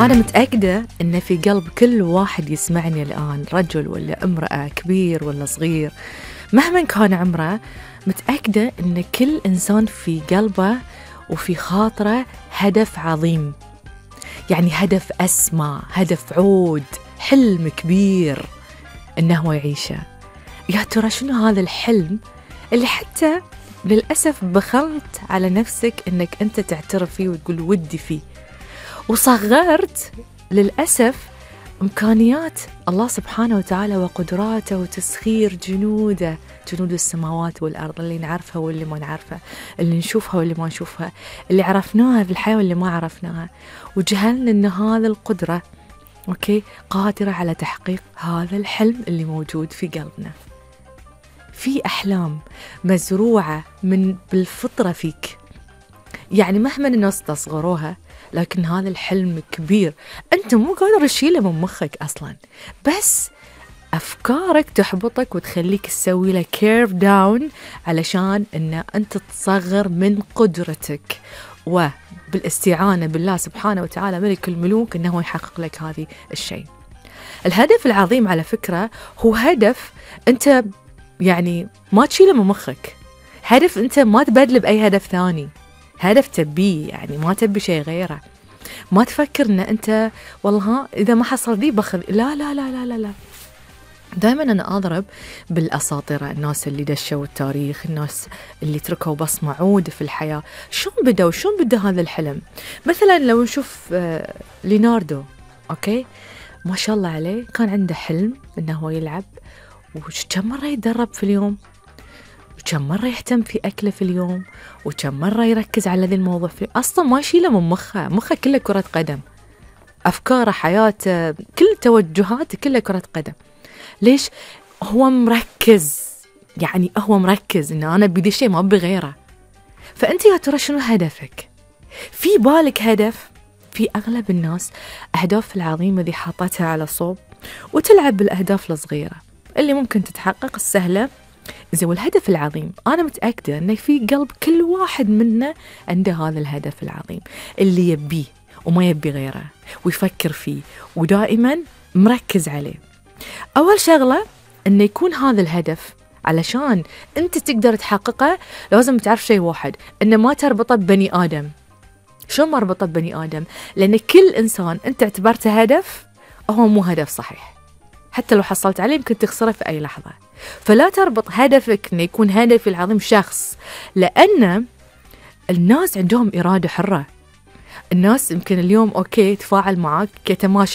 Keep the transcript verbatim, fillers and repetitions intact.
أنا متأكدة أن في قلب كل واحد يسمعني الآن، رجل ولا امرأة، كبير ولا صغير، مهما كان عمره، متأكدة أن كل إنسان في قلبه وفي خاطره هدف عظيم، يعني هدف أسمى، هدف عود، حلم كبير أنه هو يعيشه. يا ترى شنو هذا الحلم اللي حتى للأسف بخلت على نفسك أنك أنت تعترف فيه وتقول ودي فيه، وصغرت للأسف إمكانيات الله سبحانه وتعالى وقدراته وتسخير جنوده، جنود السماوات والأرض، اللي نعرفها واللي ما نعرفها، اللي نشوفها واللي ما نشوفها، اللي عرفناها في الحياة واللي ما عرفناها، وجهلنا أن هذا القدرة أوكي قادرة على تحقيق هذا الحلم اللي موجود في قلبنا. في أحلام مزروعة من بالفطرة فيك، يعني مهما الناس تصغروها، لكن هذا الحلم كبير أنت مو قادر تشيله من مخك أصلا، بس أفكارك تحبطك وتخليك تسوي له كيرف داون علشان أن أنت تصغر من قدرتك، وبالاستعانة بالله سبحانه وتعالى ملك الملوك أنه يحقق لك هذه الشيء. الهدف العظيم على فكرة هو هدف أنت يعني ما تشيله من مخك، هدف أنت ما تبدله بأي هدف ثاني، هدف تبيه، يعني ما تبي شيء غيره، ما تفكر أن أنت والله ها إذا ما حصل ذي بخذ، لا لا لا لا لا, لا. دائما أنا أضرب بالأساطير، الناس اللي دشوا التاريخ، الناس اللي تركوا بصمة عود في الحياة، شون بدأوا شون بدأ هذا الحلم. مثلا لو نشوف ليناردو، أوكي ما شاء الله عليه، كان عنده حلم أنه هو يلعب، وكم مرة يتدرب في اليوم، وكم مرة يهتم في أكله في اليوم، وكم مرة يركز على ذي الموضوع في أصلا ما يشيله من مخه، مخه كله كرة قدم، أفكاره، حياته، كل توجهاته كله كرة قدم. ليش؟ هو مركز، يعني هو مركز إن أنا بدي شيء ما بغيره. فأنت يا ترى شنو هدفك؟ في بالك هدف؟ في أغلب الناس أهداف العظيمة ذي حاطتها على صوب وتلعب بالأهداف الصغيرة اللي ممكن تتحقق السهلة. إذا والهدف العظيم أنا متأكدة أن في قلب كل واحد منا عنده هذا الهدف العظيم اللي يبيه وما يبي غيره، ويفكر فيه ودائما مركز عليه. أول شغلة أن يكون هذا الهدف علشان أنت تقدر تحققه لازم تعرف شيء واحد، أنه ما تربطه ببني آدم. شو ما ربطه ببني آدم؟ لأن كل إنسان أنت اعتبرته هدف هو مو هدف صحيح، حتى لو حصلت عليه يمكن تخسره في أي لحظة. فلا تربط هدفك أن يكون هدفي العظيم شخص، لأن الناس عندهم إرادة حرة. الناس يمكن اليوم أوكي تفاعل معك كتماشى